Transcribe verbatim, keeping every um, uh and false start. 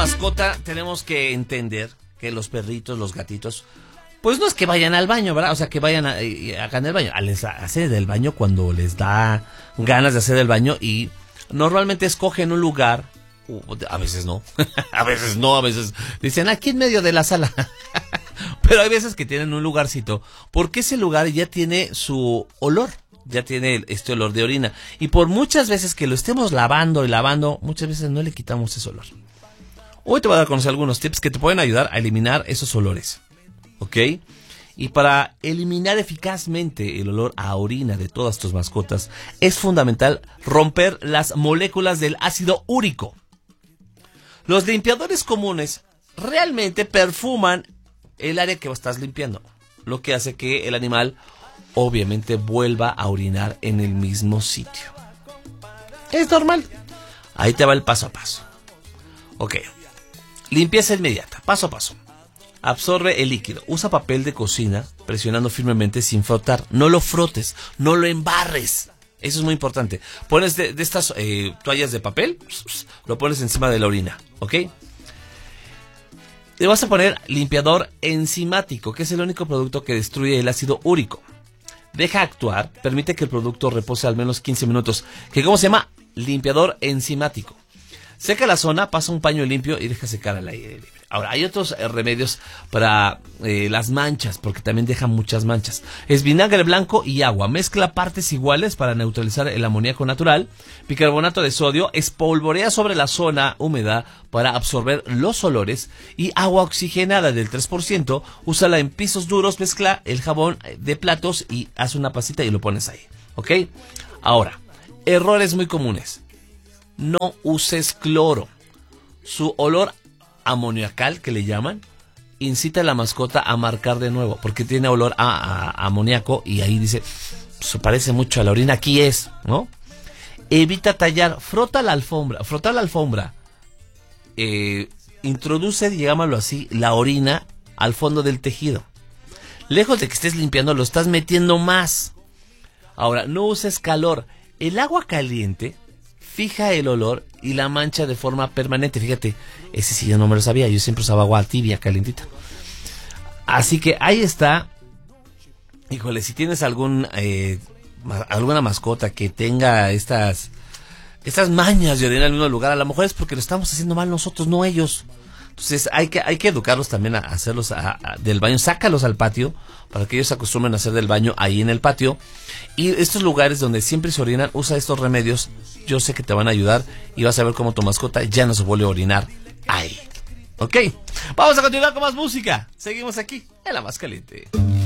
mascota tenemos que entender que los perritos, los gatitos, pues no es que vayan al baño, ¿verdad? O sea, que vayan a, a hagan el baño. Les hacen el baño cuando les da ganas de hacer el baño y normalmente escogen un lugar, a veces no, a veces no, a veces dicen aquí en medio de la sala. Pero hay veces que tienen un lugarcito, porque ese lugar ya tiene su olor, ya tiene este olor de orina. Y por muchas veces que lo estemos lavando y lavando, muchas veces no le quitamos ese olor. Hoy te voy a dar a conocer algunos tips que te pueden ayudar a eliminar esos olores. ¿Ok? Y para eliminar eficazmente el olor a orina de todas tus mascotas, es fundamental romper las moléculas del ácido úrico. Los limpiadores comunes realmente perfuman el área que estás limpiando, lo que hace que el animal obviamente vuelva a orinar en el mismo sitio. Es normal. Ahí te va el paso a paso. Ok. Limpieza inmediata, paso a paso. Absorbe el líquido. Usa papel de cocina presionando firmemente sin frotar. No lo frotes, no lo embarres. Eso es muy importante. Pones de, de estas eh, toallas de papel, lo pones encima de la orina, ¿ok? Le vas a poner limpiador enzimático, que es el único producto que destruye el ácido úrico. Deja actuar, permite que el producto repose al menos quince minutos. ¿Qué cómo se llama? Limpiador enzimático. Seca la zona, pasa un paño limpio y deja secar al aire libre. Ahora, hay otros eh, remedios para eh, las manchas, porque también dejan muchas manchas. Es vinagre blanco y agua. Mezcla partes iguales para neutralizar el amoníaco natural. Bicarbonato de sodio. Espolvorea sobre la zona húmeda para absorber los olores. Y agua oxigenada del tres por ciento. Úsala en pisos duros. Mezcla el jabón de platos y haz una pasita y lo pones ahí. ¿Ok? Ahora, errores muy comunes. No uses cloro. Su olor amoniacal, que le llaman, incita a la mascota a marcar de nuevo, porque tiene olor a, a, a amoníaco y ahí dice, se parece mucho a la orina, aquí es, ¿no? Evita tallar, frota la alfombra, frota la alfombra, eh, introduce, digámoslo así, la orina al fondo del tejido. Lejos de que estés limpiando, lo estás metiendo más. Ahora, no uses calor. El agua caliente fija el olor y la mancha de forma permanente. Fíjate, ese sí yo no me lo sabía. Yo siempre usaba agua tibia, calientita. Así que ahí está. Híjole, si tienes algún eh, alguna mascota que tenga estas estas mañas de orinar en el mismo lugar, a lo mejor es porque lo estamos haciendo mal nosotros, no ellos. Entonces hay que hay que educarlos también a hacerlos a, a, del baño. Sácalos al patio para que ellos se acostumbren a hacer del baño ahí en el patio. Y estos lugares donde siempre se orinan, usa estos remedios. Yo sé que te van a ayudar y vas a ver cómo tu mascota ya no se vuelve a orinar ahí. ¿Ok? Vamos a continuar con más música. Seguimos aquí en La Más Caliente.